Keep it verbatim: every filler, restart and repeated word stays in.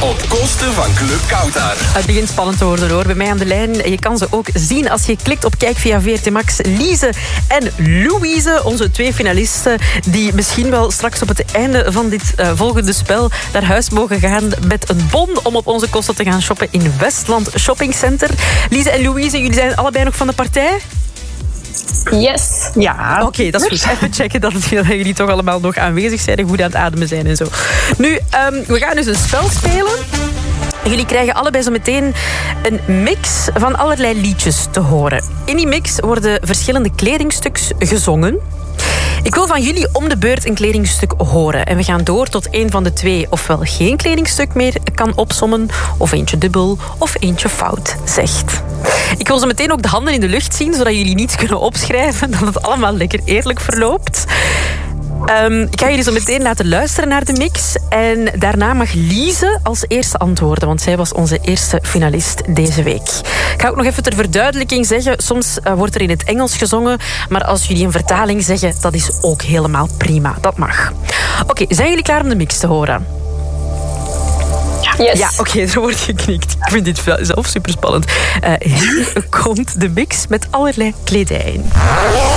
op kosten van Club Kautar. Het begint spannend te worden hoor. Bij mij aan de lijn. Je kan ze ook zien als je klikt op Kijk via V R T Max. Lise en Louise, onze twee finalisten, die misschien wel straks op het einde van dit uh, volgende spel naar huis mogen gaan met een bon om op onze kosten te gaan shoppen in Westland Shopping Center. Lise en Louise, jullie zijn allebei nog van de partij? Yes. Ja, oké, okay, dat is goed. Even checken dat, het, dat jullie toch allemaal nog aanwezig zijn en goed aan het ademen zijn en zo. Nu, um, we gaan dus een spel spelen. Jullie krijgen allebei zo meteen een mix van allerlei liedjes te horen. In die mix worden verschillende kledingstuks gezongen. Ik wil van jullie om de beurt een kledingstuk horen. En we gaan door tot een van de twee ofwel geen kledingstuk meer kan opsommen, of eentje dubbel, of eentje fout zegt. Ik wil zo meteen ook de handen in de lucht zien, zodat jullie niets kunnen opschrijven, dat het allemaal lekker eerlijk verloopt. Um, ik ga jullie zo meteen laten luisteren naar de mix. En daarna mag Lise als eerste antwoorden, want zij was onze eerste finalist deze week. Ik ga ook nog even ter verduidelijking zeggen, soms uh, wordt er in het Engels gezongen, maar als jullie een vertaling zeggen, dat is ook helemaal prima. Dat mag. Oké, okay, zijn jullie klaar om de mix te horen? Yes. Ja, oké, okay, er wordt geknikt. Ik vind dit zelf super spannend. Uh, hier komt de mix met allerlei kledij.